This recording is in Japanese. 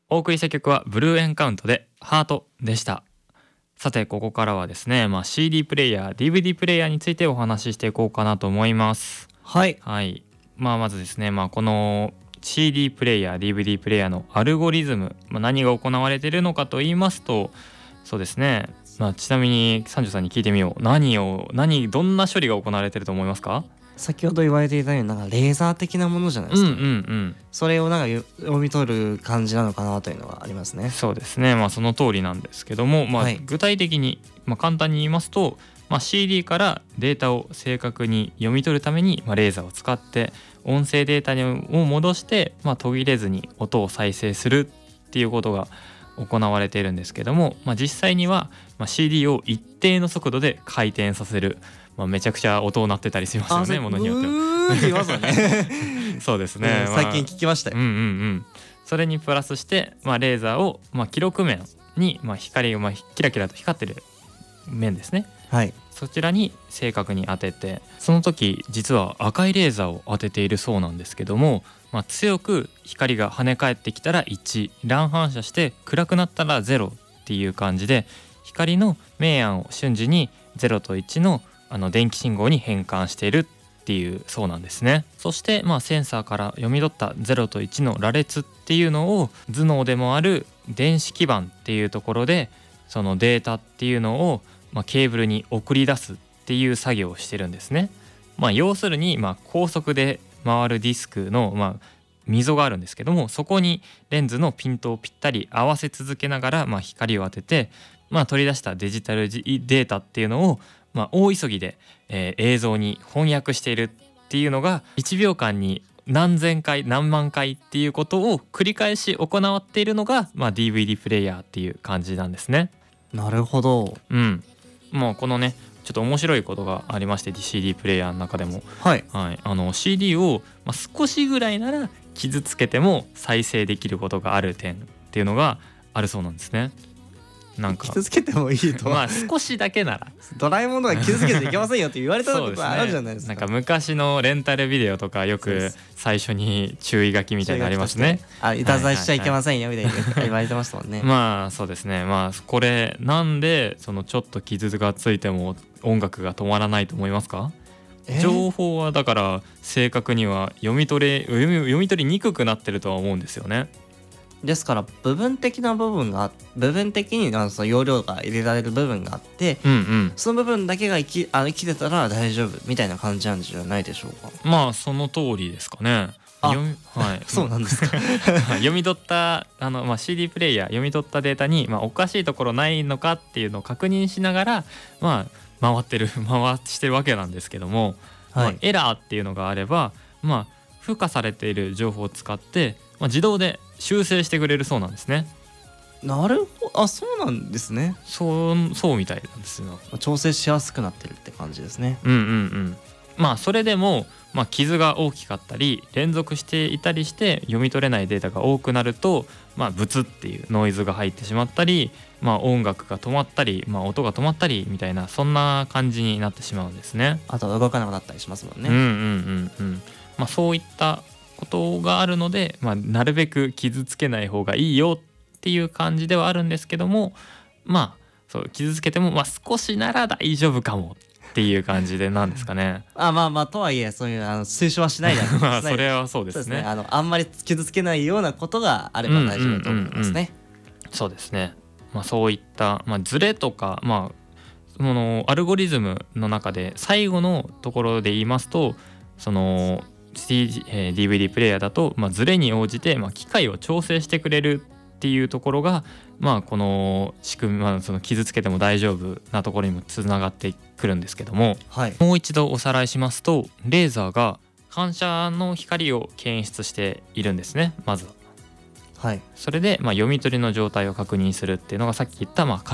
お送りした曲はブルーエンカウントでハートでした。さてここからはですね、CD プレイヤー DVD プレイヤーについてお話ししていこうかなと思います。 はい、 まずですね、この CD プレイヤー DVD プレイヤーのアルゴリズム、何が行われているのかと言いますと、そうですね、ちなみに三条さんに聞いてみよう。どんな処理が行われていると思いますか？ 先ほど言われていたようになんかレーザー的なものじゃないですか、それをなんか読み取る感じなのかなというのはありますね。 そうですね、その通りなんですけども、具体的に、簡単に言いますと、CD からデータを正確に読み取るために、レーザーを使って音声データを戻して、途切れずに音を再生するっていうことが行われているんですけども、実際には、CD を一定の速度で回転させる、めちゃくちゃ音を鳴ってたりしますよね、ものによっては。 言いますよねそうですね、 最近聞きましたよ。 それにプラスして、レーザーを、記録面に、光が、キラキラと光ってる面ですね、そちらに正確に当てて、その時実は赤いレーザーを当てているそうなんですけども、強く光が跳ね返ってきたら1、乱反射して暗くなったら0っていう感じで、光の明暗を瞬時に0と1の電気信号に変換しているっていうそうなんですね。そして、センサーから読み取った0と1の羅列っていうのを頭脳でもある電子基板っていうところで、そのデータっていうのを、ケーブルに送り出すっていう作業をしてるんですね。要するに、高速で回るディスクの、溝があるんですけども、そこにレンズのピントをぴったり合わせ続けながら、光を当てて、取り出したデジタルデータっていうのを、大急ぎで、映像に翻訳しているっていうのが、1秒間に何千回何万回っていうことを繰り返し行っているのが、DVD プレイヤーっていう感じなんですね。 なるほど。 もうこのね、ちょっと面白いことがありまして、 CD プレイヤーの中でも、CD を、少しぐらいなら傷つけても再生できることがある点っていうのがあるそうなんですね。なんか傷つけてもいいと少しだけならドラえもんとか傷つけていけませんよって言われたことあるじゃないですか。 なんか昔のレンタルビデオとかよく最初に注意書きみたいなのありますね。 いたずらしちゃいけませんよみたいな言われてましたもんね。 そうですね。これなんでそのちょっと傷がついても音楽が止まらないと思いますか？情報はだから正確には読み取りにくくなってるとは思うんですよね。 ですから部分的にその容量が入れられる部分があって、その部分だけが生きてたら大丈夫みたいな感じなんじゃないでしょうか。 その通りですかね。 そうなんですか。 読み取ったCD プレイヤー読み取ったデータに、おかしいところないのかっていうのを確認しながら、回してるわけなんですけども、エラーっていうのがあれば、付加されている情報を使って、自動で修正してくれるそうなんですね。 なるほど。そうなんですね。 そうみたいなんですよ。 調整しやすくなってるって感じですね。 それでも、傷が大きかったり連続していたりして読み取れないデータが多くなると、ブツっていうノイズが入ってしまったり、音楽が止まったり、音が止まったりみたいな、そんな感じになってしまうんですね。 あと動かなくなったりしますもんね。 そういったことがあるので、なるべく傷つけない方がいいよっていう感じではあるんですけども、そう傷つけても少しなら大丈夫かもっていう感じで、なんですかね。 とはいえそういう推奨はしないでそれはそうですね。 あんまり傷つけないようなことがあれば大丈夫だと思いますね。 そうですね。そういった、ズレとか、そのアルゴリズムの中で最後のところで言いますと、そのDVD プレイヤーだと、ズレに応じて、機械を調整してくれるっていうところが、この仕組み、その傷つけても大丈夫なところにもつながってくるんですけども、もう一度おさらいしますと、レーザーが反射の光を検出しているんですね、まずは。それで、読み取りの状態を確認するっていうのがさっき言った、